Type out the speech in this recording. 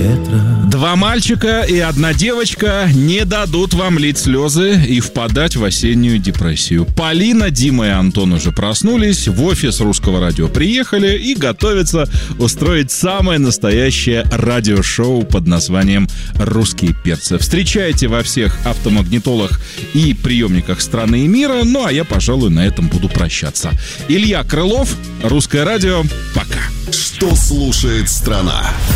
ветра. Два мальчика и одна девочка не дадут вам лить слезы и впадать в осеннюю депрессию. Полина, Дима и Антон уже проснулись, в офис Русского радио приехали и готовятся устроить самое настоящее радиошоу под названием «Русские перцы». Встречайте во всех автомагнитолах и приемниках страны и мира. Ну, а я, пожалуй, на этом буду прощаться. Илья Крылов, Русское радио. Пока. Что слушает страна?